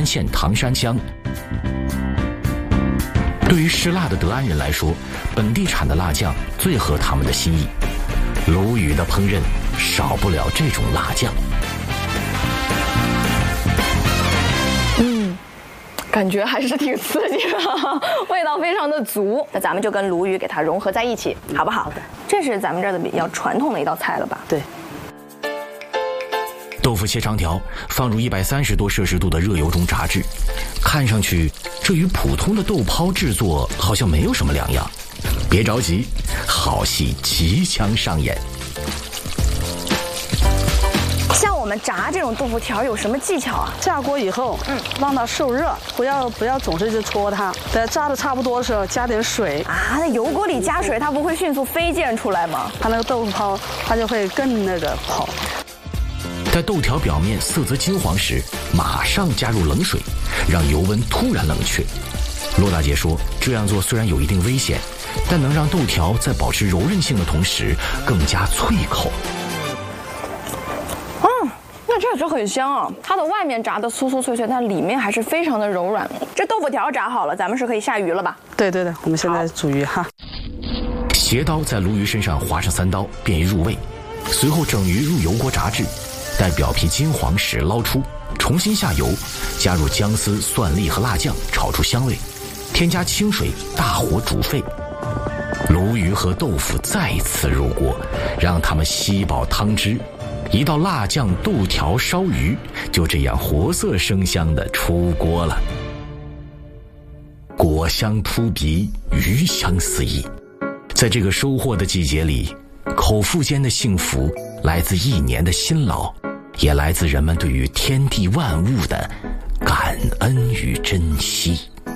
县唐山乡。对于吃辣的德安人来说，本地产的辣酱最合他们的心意。鲁豫的烹饪少不了这种辣酱。 感觉还是挺刺激的，味道非常的足。那咱们就跟鲁豫给它融合在一起，好不好？好的。这是咱们这儿的比较传统的一道菜了吧？ 对。 豆腐切长条，放入130多摄氏度的热油中炸制。看上去，这与普通的豆泡制作好像没有什么两样。别着急，好戏即将上演。 像我们炸这种豆腐条有什么技巧啊？ 炸锅以后，让它受热，不要总是去戳它。等炸的差不多的时候，加点水啊。那油锅里加水，它不会迅速飞溅出来吗？ 它那个豆腐泡，它就会更那个跑。 在豆条表面色泽金黄时，马上加入冷水，让油温突然冷却。骆大姐说，这样做虽然有一定危险，但能让豆条在保持柔韧性的同时更加脆口。 那确实很香啊！它的外面炸的酥酥脆脆，但里面还是非常的柔软。这豆腐条炸好了，咱们是可以下鱼了吧？ 对，我们现在煮鱼哈。 斜刀在鲈鱼身上划上3刀，便于入味。随后整鱼入油锅炸制，待表皮金黄时捞出，重新下油，加入姜丝、蒜粒和辣酱，炒出香味。添加清水，大火煮沸。鲈鱼和豆腐再次入锅，让它们吸饱汤汁。一道辣酱豆条烧鱼就这样活色生香地出锅了。果香扑鼻，鱼香四溢。在这个收获的季节里，口腹间的幸福来自1年的辛劳，也来自人们对于天地万物的感恩与珍惜。